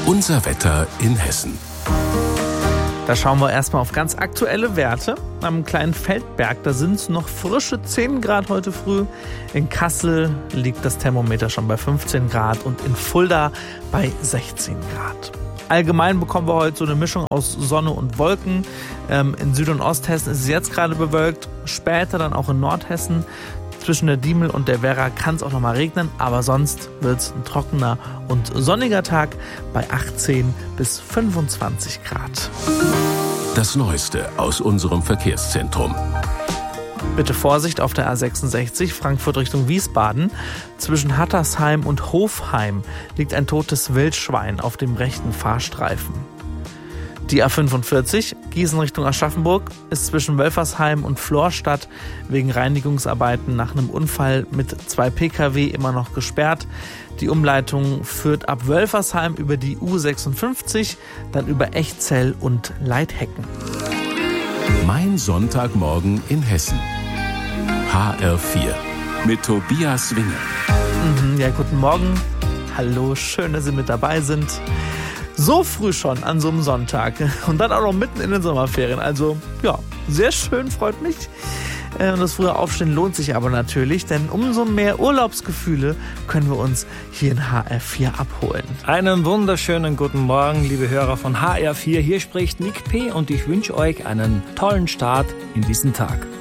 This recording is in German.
Unser Wetter in Hessen. Da schauen wir erstmal auf ganz aktuelle Werte. Am kleinen Feldberg, da sind es noch frische 10 Grad heute früh. In Kassel liegt das Thermometer schon bei 15 Grad und in Fulda bei 16 Grad. Allgemein bekommen wir heute so eine Mischung aus Sonne und Wolken. In Süd- und Osthessen ist es jetzt gerade bewölkt, später dann auch in Nordhessen. Zwischen der Diemel und der Werra kann es auch noch mal regnen, aber sonst wird es ein trockener und sonniger Tag bei 18 bis 25 Grad. Das Neueste aus unserem Verkehrszentrum. Bitte Vorsicht auf der A66 Frankfurt Richtung Wiesbaden. Zwischen Hattersheim und Hofheim liegt ein totes Wildschwein auf dem rechten Fahrstreifen. Die A45 Gießen Richtung Aschaffenburg ist zwischen Wölfersheim und Florstadt wegen Reinigungsarbeiten nach einem Unfall mit 2 Pkw immer noch gesperrt. Die Umleitung führt ab Wölfersheim über die U56, dann über Echzell und Leithecken. Mein Sonntagmorgen in Hessen. HR4 mit Tobias Winger. Ja, guten Morgen. Hallo, schön, dass Sie mit dabei sind. So früh schon an so einem Sonntag und dann auch noch mitten in den Sommerferien. Also ja, sehr schön, freut mich. Das frühe Aufstehen lohnt sich aber natürlich, denn umso mehr Urlaubsgefühle können wir uns hier in HR4 abholen. Einen wunderschönen guten Morgen, liebe Hörer von HR4. Hier spricht Nick P. und ich wünsche euch einen tollen Start in diesen Tag.